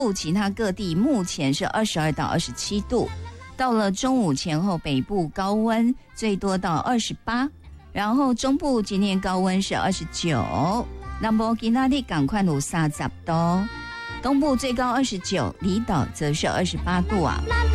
其他各地目前是22到27度。到了中午前后，北部高温最多到28，然后中部今天高温是29，那么今天的赶快有30度，东部最高29，离岛则是28度啊。